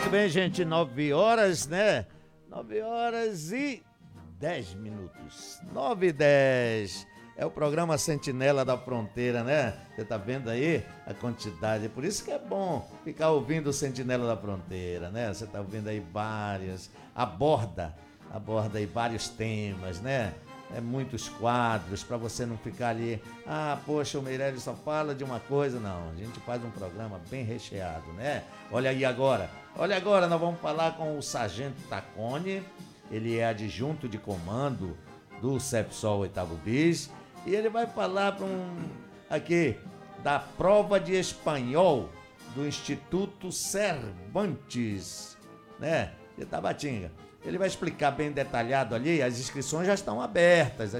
Muito bem, gente, 9 horas, né? 9 horas e 10 minutos. 9 e 10. É o programa Sentinela da Fronteira, né? Você tá vendo aí a quantidade. Por isso que é bom ficar ouvindo o Sentinela da Fronteira, né? Você tá ouvindo aí várias. Aborda aí vários temas, né? Muitos quadros para você não ficar ali, poxa, o Meirelles só fala de uma coisa. Não, a gente faz um programa bem recheado, né? Olha agora, nós vamos falar com o Sargento Taccone. Ele é adjunto de comando do CEPSOL 8º BIS e ele vai falar aqui da prova de espanhol do Instituto Cervantes, né? De Tabatinga. Ele vai explicar bem detalhado ali, as inscrições já estão abertas,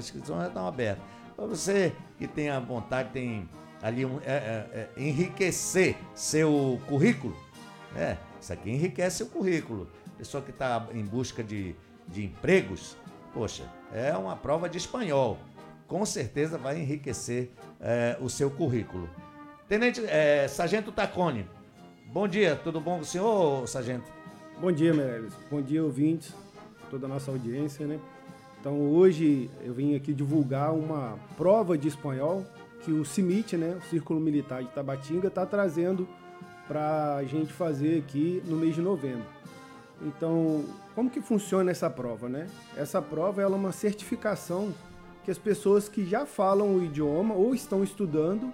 Para você que tenha vontade, tem ali enriquecer seu currículo, né? Isso aqui enriquece o currículo. Pessoa que está em busca de empregos, poxa, é uma prova de espanhol. Com certeza vai enriquecer o seu currículo. Tenente, Sargento Taccone, bom dia, tudo bom com o senhor, Sargento? Bom dia, Meirelles. Bom dia, ouvintes, toda a nossa audiência, né? Então, hoje eu vim aqui divulgar uma prova de espanhol que o CIMIT, né, o Círculo Militar de Tabatinga, está trazendo para a gente fazer aqui no mês de novembro. Então, como que funciona essa prova, né? Essa prova ela é uma certificação que as pessoas que já falam o idioma ou estão estudando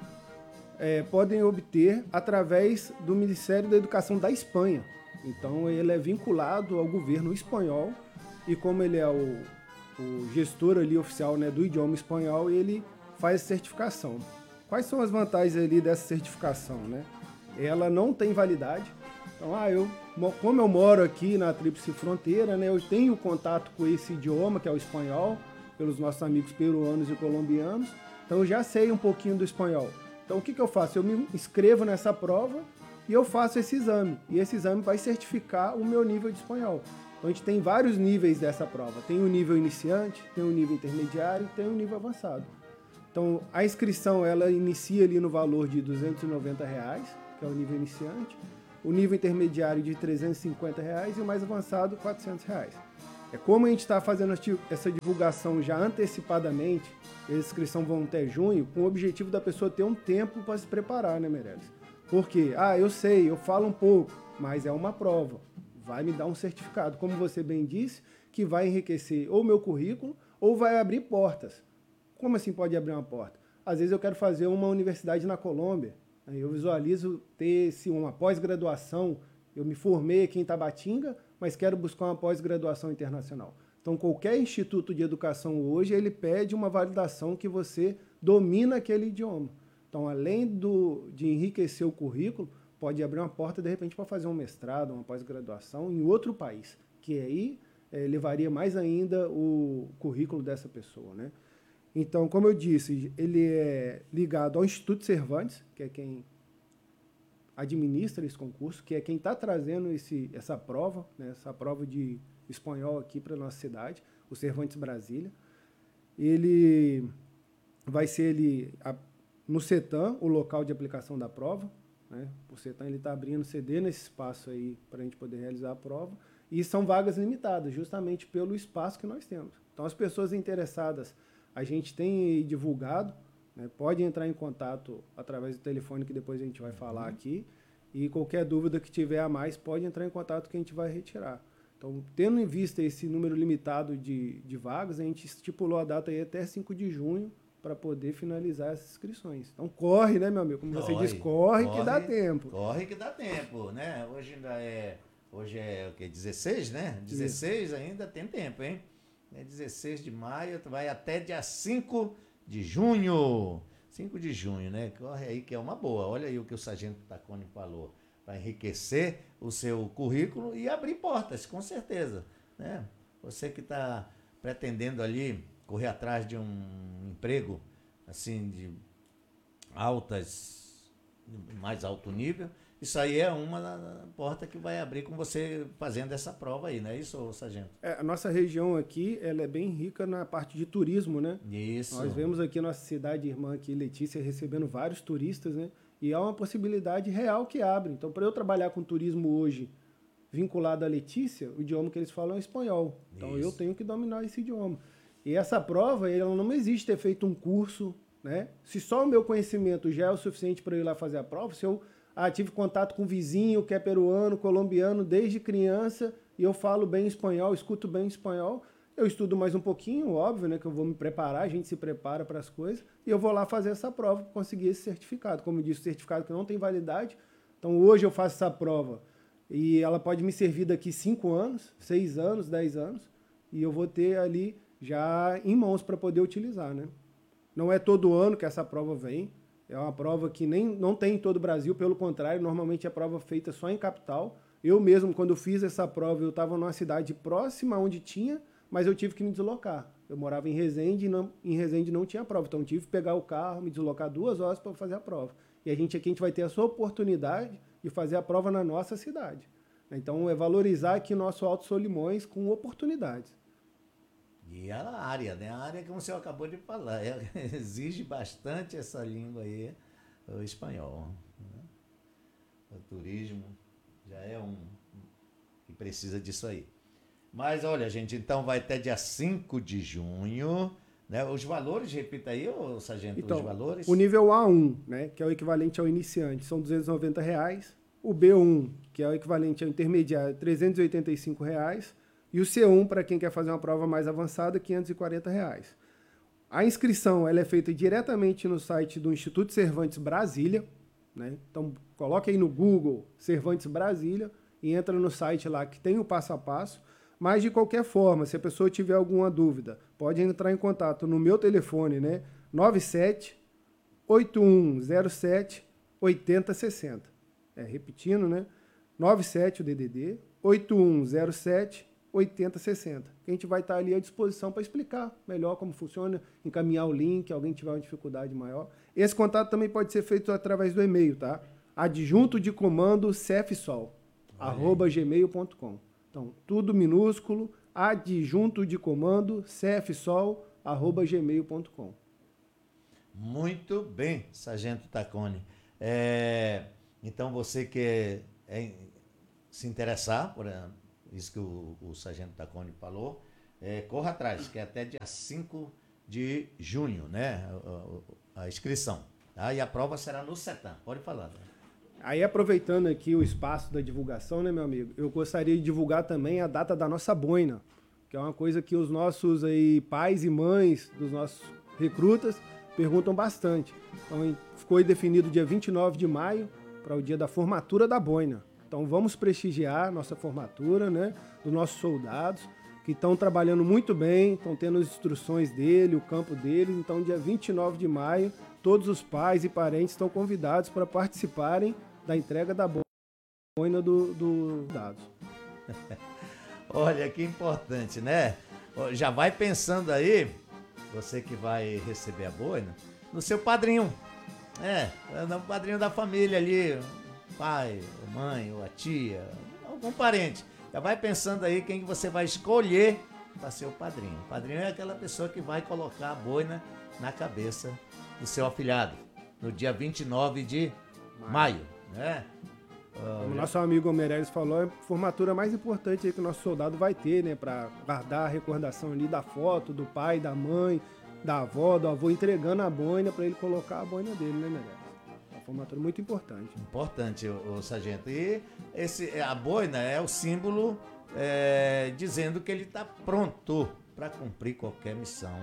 podem obter através do Ministério da Educação da Espanha. Então, ele é vinculado ao governo espanhol e como ele é o gestor ali oficial, né, do idioma espanhol, ele faz a certificação. Quais são as vantagens ali dessa certificação, né? Ela não tem validade. Então, como eu moro aqui na Tríplice Fronteira, né, eu tenho contato com esse idioma, que é o espanhol, pelos nossos amigos peruanos e colombianos, então eu já sei um pouquinho do espanhol. Então, o que eu faço? Eu me inscrevo nessa prova e eu faço esse exame. E esse exame vai certificar o meu nível de espanhol. Então, a gente tem vários níveis dessa prova. Tem o nível iniciante, tem o nível intermediário, tem o nível avançado. Então, a inscrição, ela inicia ali no valor de R$290, que é o nível iniciante, o nível intermediário de R$350 e o mais avançado, R$400. Como a gente está fazendo essa divulgação já antecipadamente, a inscrição vão até junho, com o objetivo da pessoa ter um tempo para se preparar, né, Meirelles? Porque, eu sei, eu falo um pouco, mas é uma prova. Vai me dar um certificado, como você bem disse, que vai enriquecer ou meu currículo ou vai abrir portas. Como assim pode abrir uma porta? Às vezes eu quero fazer uma universidade na Colômbia, eu visualizo ter uma pós-graduação, eu me formei aqui em Tabatinga, mas quero buscar uma pós-graduação internacional. Então, qualquer instituto de educação hoje, ele pede uma validação que você domina aquele idioma. Então, além de enriquecer o currículo, pode abrir uma porta, de repente, para fazer um mestrado, uma pós-graduação em outro país, que aí levaria mais ainda o currículo dessa pessoa, né? Então, como eu disse, ele é ligado ao Instituto Cervantes, que é quem administra esse concurso, que é quem está trazendo essa prova, né, essa prova de espanhol aqui para a nossa cidade, o Cervantes Brasília. Ele vai ser no CETAM, o local de aplicação da prova, né? O CETAM está abrindo CD nesse espaço aí para a gente poder realizar a prova, e são vagas limitadas, justamente pelo espaço que nós temos. Então, as pessoas interessadas, a gente tem divulgado, né? Pode entrar em contato através do telefone que depois a gente vai falar aqui, e qualquer dúvida que tiver a mais, pode entrar em contato que a gente vai retirar. Então, tendo em vista esse número limitado de vagas, a gente estipulou a data aí até 5 de junho para poder finalizar essas inscrições. Então, corre, né, meu amigo? Como você diz, corre que dá tempo. Corre que dá tempo, né? Hoje é o quê? 16, né? 16 ainda tem tempo, hein? 16 de maio, vai até dia 5 de junho. 5 de junho, né? Corre aí que é uma boa. Olha aí o que o Sargento Taccone falou. Vai enriquecer o seu currículo e abrir portas, com certeza, né? Você que está pretendendo ali correr atrás de um emprego assim de mais alto nível, isso aí é uma porta que vai abrir com você fazendo essa prova aí, não é isso, Sargento? A nossa região aqui, ela é bem rica na parte de turismo, né? Isso. Nós vemos aqui nossa cidade irmã aqui, Letícia, recebendo vários turistas, né? E é uma possibilidade real que abre. Então, para eu trabalhar com turismo hoje, vinculado à Letícia, o idioma que eles falam é espanhol. Então eu tenho que dominar esse idioma. E essa prova, ela não existe ter feito um curso, né? Se só o meu conhecimento já é o suficiente para eu ir lá fazer a prova, se eu tive contato com um vizinho que é peruano, colombiano, desde criança, e eu falo bem espanhol, escuto bem espanhol, eu estudo mais um pouquinho, óbvio, né, que eu vou me preparar, a gente se prepara para as coisas, e eu vou lá fazer essa prova para conseguir esse certificado. Como eu disse, certificado que não tem validade. Então, hoje eu faço essa prova e ela pode me servir daqui 5 anos, 6 anos, 10 anos, e eu vou ter ali já em mãos para poder utilizar, né? Não é todo ano que essa prova vem, é uma prova que não tem em todo o Brasil, pelo contrário, normalmente é prova feita só em capital. Eu mesmo, quando fiz essa prova, eu estava numa cidade próxima onde tinha, mas eu tive que me deslocar. Eu morava em Resende e em Resende não tinha prova, então eu tive que pegar o carro, me deslocar 2 horas para fazer a prova. E aqui a gente vai ter essa oportunidade de fazer a prova na nossa cidade. Então é valorizar aqui o nosso Alto Solimões com oportunidades. E a área, né? A área, como o senhor acabou de falar, exige bastante essa língua aí, o espanhol. Né? O turismo já é que precisa disso aí. Mas olha, gente, então vai até dia 5 de junho, né? Os valores, repita aí, ô sargento, então, os valores. O nível A1, né, que é o equivalente ao iniciante, são R$290. O B1, que é o equivalente ao intermediário, R$385. E o C1, para quem quer fazer uma prova mais avançada, R$540. A inscrição ela é feita diretamente no site do Instituto Cervantes Brasília, né? Então, coloque aí no Google Cervantes Brasília e entra no site lá que tem o passo a passo. Mas, de qualquer forma, se a pessoa tiver alguma dúvida, pode entrar em contato no meu telefone, né? 97-8107-8060. Repetindo, né? 97, o DDD, 8107-8060. A gente vai estar ali à disposição para explicar melhor como funciona, encaminhar o link, alguém tiver uma dificuldade maior. Esse contato também pode ser feito através do e-mail, tá? Adjunto de comando cefsol@gmail.com. Então, tudo minúsculo, adjunto de comando cefsol@gmail.com. Muito bem, sargento Tacconi. Então, você que se interessar por isso que o sargento Tacconi falou, corra atrás, que é até dia 5 de junho, né? A inscrição. Tá? E a prova será no CETAM. Pode falar, né? Aí, aproveitando aqui o espaço da divulgação, né, meu amigo, eu gostaria de divulgar também a data da nossa boina, que é uma coisa que os nossos aí, pais e mães dos nossos recrutas perguntam bastante. Então, ficou definido dia 29 de maio para o dia da formatura da boina. Então, vamos prestigiar nossa formatura, né, dos nossos soldados, que estão trabalhando muito bem, estão tendo as instruções dele, o campo deles. Então, dia 29 de maio, todos os pais e parentes estão convidados para participarem da entrega da boina do dados. Olha, que importante, né? Já vai pensando aí, você que vai receber a boina, no seu padrinho. No padrinho da família ali, pai, a mãe, ou a tia, algum parente. Já vai pensando aí quem você vai escolher para ser o padrinho. O padrinho é aquela pessoa que vai colocar a boina na cabeça do seu afilhado, no dia 29 de maio, né? Como o nosso amigo Meirelles falou, é a formatura mais importante aí que o nosso soldado vai ter, né? Para guardar a recordação ali da foto, do pai, da mãe, da avó, do avô, entregando a boina para ele colocar a boina dele, né, Meirelles? É uma formatura muito importante. Importante, o sargento. E a boina é o símbolo dizendo que ele está pronto para cumprir qualquer missão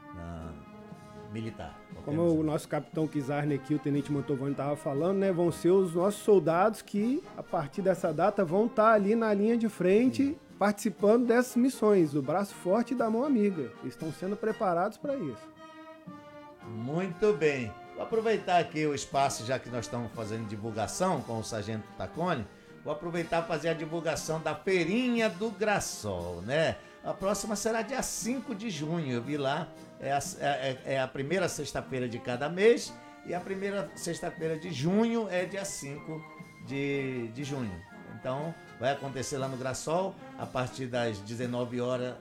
militar. Como o nosso capitão Kizarne aqui, o tenente Mantovani estava falando, né, vão ser os nossos soldados que, a partir dessa data, vão estar ali na linha de frente, participando dessas missões, do braço forte e da mão amiga. Eles estão sendo preparados para isso. Muito bem. Vou aproveitar aqui o espaço, já que nós estamos fazendo divulgação com o sargento Tacconi, vou aproveitar para fazer a divulgação da Feirinha do Grassol, né? A próxima será dia 5 de junho, eu vi lá, é a primeira sexta-feira de cada mês, e a primeira sexta-feira de junho é dia 5 de junho. Então, vai acontecer lá no Grassol, a partir das 19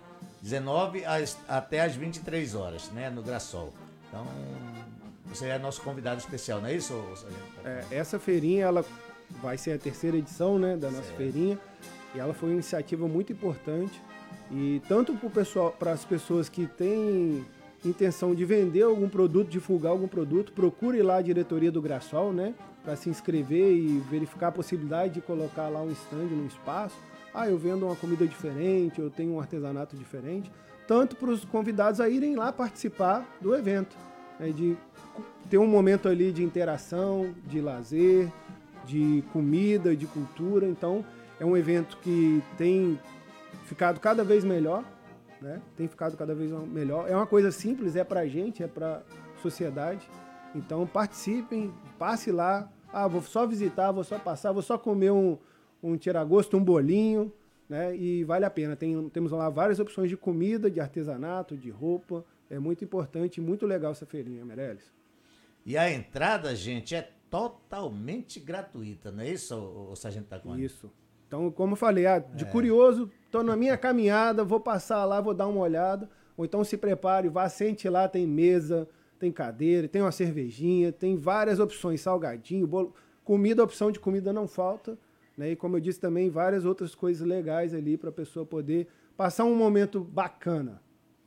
até as 23 horas, né, no Grassol. Então, você é nosso convidado especial, não é isso, sargento? Essa feirinha, ela vai ser a terceira edição, né, da nossa feirinha. E ela foi uma iniciativa muito importante. E tanto para as pessoas que têm intenção de vender algum produto, divulgar algum produto, procure lá a diretoria do Grassol, né? Para se inscrever e verificar a possibilidade de colocar lá um stand no espaço. Ah, eu vendo uma comida diferente, eu tenho um artesanato diferente. Tanto para os convidados a irem lá participar do evento, né? De ter um momento ali de interação, de lazer, de comida, de cultura. Então, é um evento que tem ficado cada vez melhor, né? Tem ficado cada vez melhor. É uma coisa simples, é pra gente, é pra sociedade. Então participem, passe lá. Ah, vou só visitar, vou só passar, vou só comer um tiragosto, um bolinho, né? E vale a pena. Temos lá várias opções de comida, de artesanato, de roupa. É muito importante, muito legal essa feirinha, Meirelles. E a entrada, gente, é totalmente gratuita, não é isso, o Sargento Tacconi? Isso. Então, como eu falei, de curioso, estou na minha caminhada, vou passar lá, vou dar uma olhada. Ou então se prepare, vá, sente lá, tem mesa, tem cadeira, tem uma cervejinha, tem várias opções, salgadinho, bolo, comida, opção de comida não falta. Né? E como eu disse também, várias outras coisas legais ali para a pessoa poder passar um momento bacana.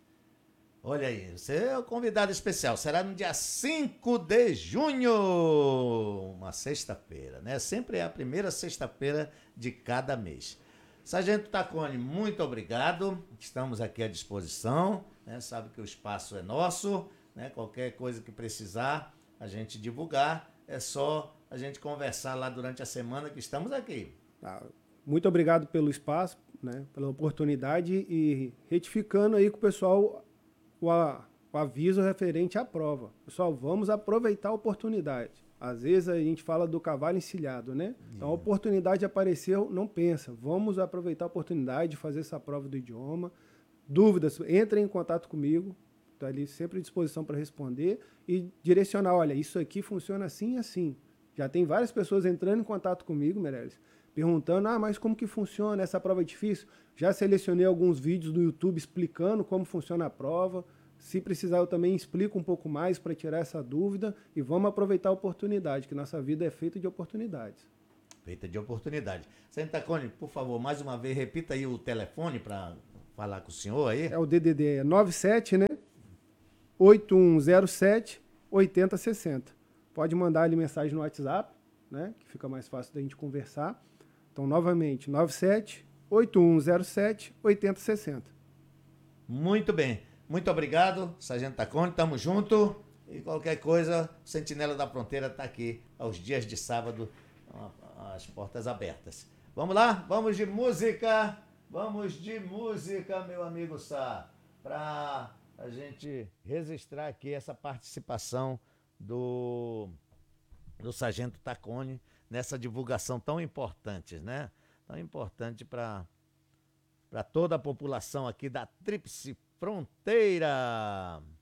Olha aí, você é o convidado especial. Será no dia 5 de junho, uma sexta-feira, né? Sempre é a primeira sexta-feira de cada mês. Sargento Tacconi, muito obrigado. Estamos aqui à disposição, né? Sabe que o espaço é nosso, né? Qualquer coisa que precisar, a gente divulgar. É só a gente conversar lá durante a semana que estamos aqui. Muito obrigado pelo espaço, né? Pela oportunidade e retificando aí com o pessoal o aviso referente à prova. Pessoal, vamos aproveitar a oportunidade. Às vezes a gente fala do cavalo encilhado, né? Então a oportunidade apareceu, não pensa. Vamos aproveitar a oportunidade de fazer essa prova do idioma. Dúvidas, entrem em contato comigo. Estou ali sempre à disposição para responder e direcionar. Olha, isso aqui funciona assim e assim. Já tem várias pessoas entrando em contato comigo, Meirelles, perguntando, mas como que funciona? Essa prova é difícil? Já selecionei alguns vídeos do YouTube explicando como funciona a prova. Se precisar, eu também explico um pouco mais para tirar essa dúvida e vamos aproveitar a oportunidade, que nossa vida é feita de oportunidades. Feita de oportunidade. Sargento Tacconi, por favor, mais uma vez, repita aí o telefone para falar com o senhor aí. É o DDD 97, né? 8107 8060. Pode mandar ali mensagem no WhatsApp, né? Que fica mais fácil da gente conversar. Então, novamente, 97-8107-8060. Muito bem. Muito obrigado, Sargento Tacconi. Tamo junto. E qualquer coisa, o Sentinela da Fronteira está aqui aos dias de sábado, as portas abertas. Vamos lá? Vamos de música. Vamos de música, meu amigo Sá. Para a gente registrar aqui essa participação do Sargento Tacconi nessa divulgação tão importante, né? Tão importante para toda a população aqui da Tríplice Fronteira.